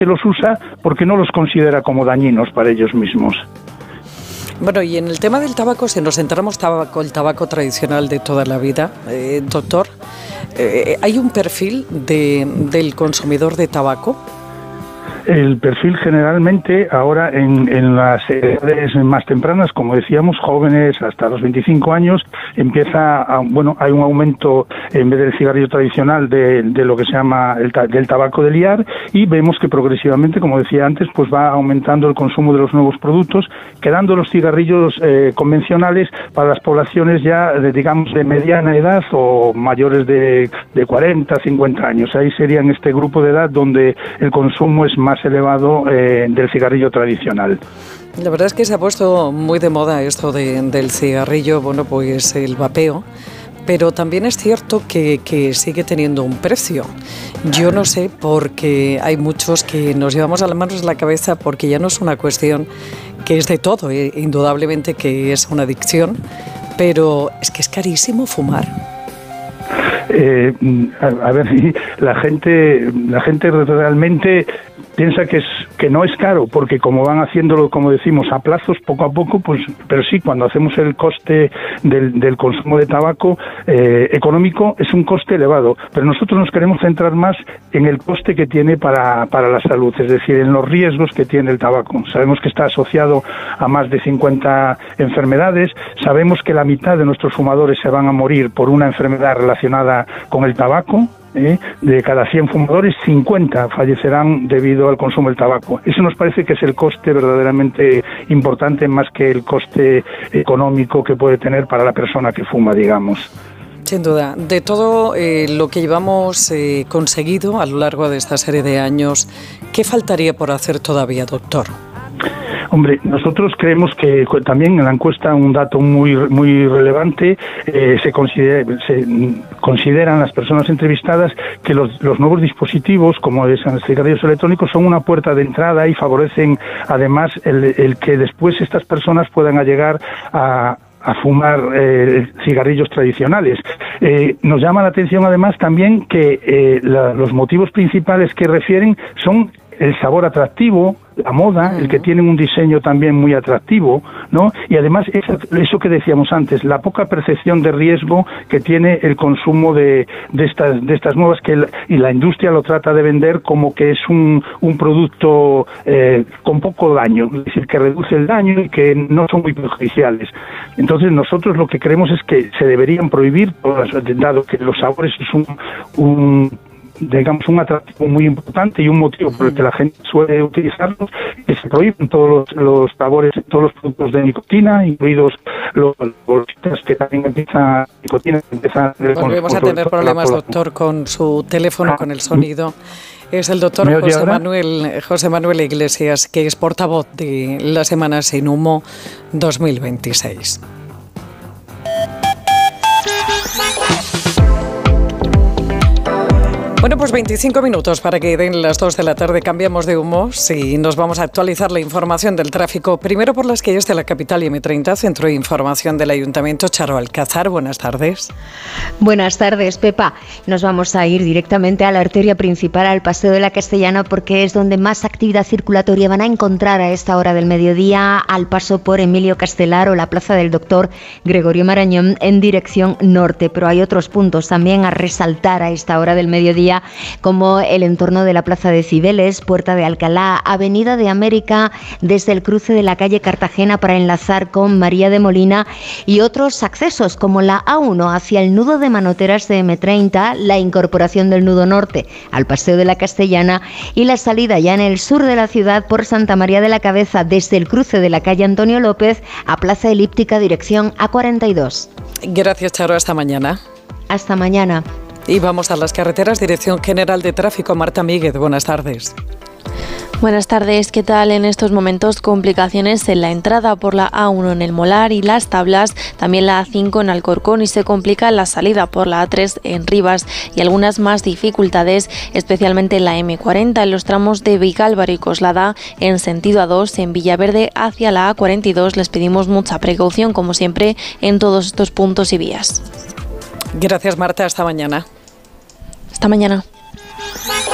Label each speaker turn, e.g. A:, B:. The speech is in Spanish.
A: los usa porque no los considera como dañinos para ellos mismos.
B: Bueno, y en el tema del tabaco, si nos centramos el tabaco tradicional de toda la vida, doctor, ¿hay un perfil del consumidor de tabaco?
A: El perfil generalmente ahora en las edades más tempranas, como decíamos, jóvenes hasta los 25 años, hay un aumento en vez del cigarrillo tradicional de lo que se llama del tabaco de liar, y vemos que progresivamente, como decía antes, pues va aumentando el consumo de los nuevos productos, quedando los cigarrillos convencionales para las poblaciones ya digamos de mediana edad o mayores de 40, 50 años. Ahí serían este grupo de edad donde el consumo es más elevado del cigarrillo tradicional.
B: La verdad es que se ha puesto muy de moda esto del cigarrillo, bueno, pues el vapeo, pero también es cierto que sigue teniendo un precio. Yo no sé, porque hay muchos que nos llevamos a las manos la cabeza, porque ya no es una cuestión que es de todo, indudablemente que es una adicción, pero es que es carísimo fumar.
A: A ver, la gente realmente piensa que no es caro, porque como van haciéndolo, como decimos, a plazos, poco a poco, pues, pero sí, cuando hacemos el coste del consumo de tabaco económico, es un coste elevado, pero nosotros nos queremos centrar más en el coste que tiene para la salud, es decir, en los riesgos que tiene el tabaco. Sabemos que está asociado a más de 50 enfermedades, sabemos que la mitad de nuestros fumadores se van a morir por una enfermedad relacionada con el tabaco. De cada 100 fumadores, 50 fallecerán debido al consumo del tabaco. Eso nos parece que es el coste verdaderamente importante, más que el coste económico que puede tener para la persona que fuma, digamos.
B: Sin duda. De todo lo que llevamos conseguido a lo largo de esta serie de años, ¿qué faltaría por hacer todavía, doctor?
A: Hombre, nosotros creemos que también en la encuesta un dato muy relevante, se consideran las personas entrevistadas que los nuevos dispositivos, como los cigarrillos electrónicos, son una puerta de entrada y favorecen además el que después estas personas puedan llegar a fumar cigarrillos tradicionales. Nos llama la atención además también que los motivos principales que refieren son el sabor atractivo, la moda, el que tienen un diseño también muy atractivo, ¿no? Y además eso que decíamos antes, la poca percepción de riesgo que tiene el consumo de estas nuevas, y la industria lo trata de vender como que es un producto con poco daño, es decir, que reduce el daño y que no son muy perjudiciales. Entonces nosotros lo que creemos es que se deberían prohibir, dado que los sabores es un atractivo muy importante y un motivo por el que la gente suele utilizarlos, que se prohíben todos los sabores, todos los productos de nicotina, incluidos los bolsitas que también empiezan nicotina.
B: Volvemos a tener problemas, doctor, con su teléfono, con el sonido. Es el doctor José Manuel Iglesias, que es portavoz de la Semana Sin Humo 2026. Bueno, pues 25 minutos para que den las 2 de la tarde. Cambiamos de humos y nos vamos a actualizar la información del tráfico. Primero por las calles de la capital y M30, Centro de Información del Ayuntamiento. Charo Alcázar, buenas tardes.
C: Buenas tardes, Pepa. Nos vamos a ir directamente a la arteria principal, al Paseo de la Castellana, porque es donde más actividad circulatoria van a encontrar a esta hora del mediodía, al paso por Emilio Castelar o la Plaza del Doctor Gregorio Marañón en dirección norte. Pero hay otros puntos también a resaltar a esta hora del mediodía, como el entorno de la Plaza de Cibeles, Puerta de Alcalá, Avenida de América, desde el cruce de la calle Cartagena para enlazar con María de Molina, y otros accesos como la A1 hacia el nudo de Manoteras de M30, la incorporación del nudo norte al Paseo de la Castellana y la salida ya en el sur de la ciudad por Santa María de la Cabeza desde el cruce de la calle Antonio López a Plaza Elíptica dirección A42.
B: Gracias, Charo. Hasta mañana.
C: Hasta mañana.
B: Y vamos a las carreteras, Dirección General de Tráfico. Marta Míguez, buenas tardes.
D: Buenas tardes, ¿qué tal? En estos momentos complicaciones en la entrada por la A1 en el Molar y Las Tablas, también la A5 en Alcorcón, y se complica la salida por la A3 en Rivas, y algunas más dificultades, especialmente en la M40 en los tramos de Vicálvaro y Coslada en sentido A2, en Villaverde hacia la A42. Les pedimos mucha precaución, como siempre, en todos estos puntos y vías.
B: Gracias, Marta. Hasta mañana.
D: Hasta mañana.